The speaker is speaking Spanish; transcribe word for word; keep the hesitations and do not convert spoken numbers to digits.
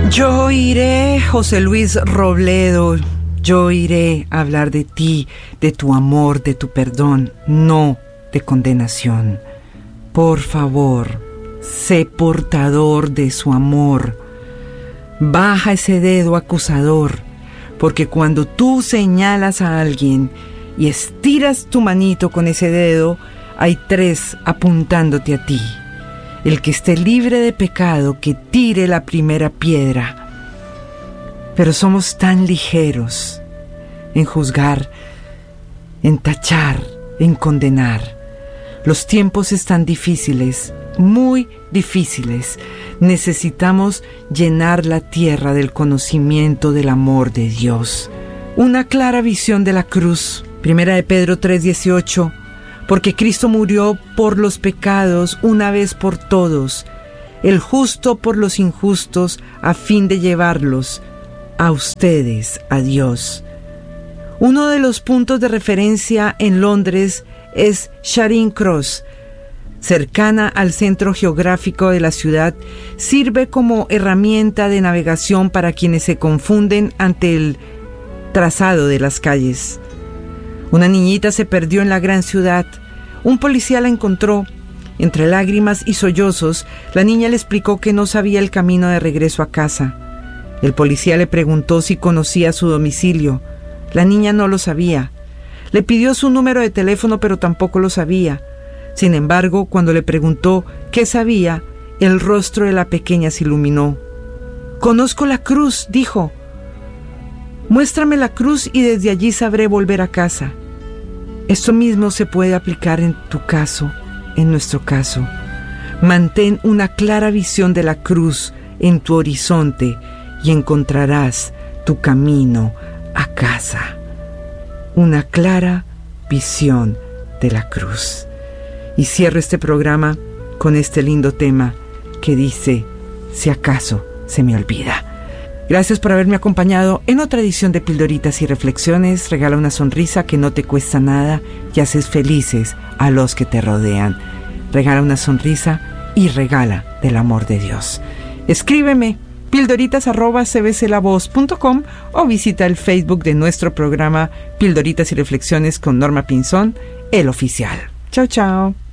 Yo iré, José Luis Robledo, yo iré a hablar de ti, de tu amor, de tu perdón, no de condenación. Por favor, sé portador de su amor. Baja ese dedo acusador, porque cuando tú señalas a alguien y estiras tu manito con ese dedo, hay tres apuntándote a ti. El que esté libre de pecado, que tire la primera piedra. Pero somos tan ligeros en juzgar, en tachar, en condenar. Los tiempos están difíciles, muy difíciles. Necesitamos llenar la tierra del conocimiento del amor de Dios. Una clara visión de la cruz. Primera de Pedro tres dieciocho. Porque Cristo murió por los pecados una vez por todos, el justo por los injustos, a fin de llevarlos a ustedes, a Dios. Uno de los puntos de referencia en Londres es Charing Cross, cercana al centro geográfico de la ciudad. Sirve como herramienta de navegación para quienes se confunden ante el trazado de las calles. Una niñita se perdió en la gran ciudad. Un policía la encontró. Entre lágrimas y sollozos, la niña le explicó que no sabía el camino de regreso a casa. El policía le preguntó si conocía su domicilio. La niña no lo sabía. Le pidió su número de teléfono, pero tampoco lo sabía. Sin embargo, cuando le preguntó qué sabía, el rostro de la pequeña se iluminó. «Conozco la cruz», dijo. «Muéstrame la cruz y desde allí sabré volver a casa». Esto mismo se puede aplicar en tu caso, en nuestro caso. Mantén una clara visión de la cruz en tu horizonte y encontrarás tu camino a casa. Una clara visión de la cruz. Y cierro este programa con este lindo tema que dice, si acaso se me olvida. Gracias por haberme acompañado en otra edición de Pildoritas y Reflexiones. Regala una sonrisa que no te cuesta nada y haces felices a los que te rodean. Regala una sonrisa y regala del amor de Dios. Escríbeme pildoritas arroba c b c la voz punto com o visita el Facebook de nuestro programa Pildoritas y Reflexiones con Norma Pinzón, el oficial. Chao, chao.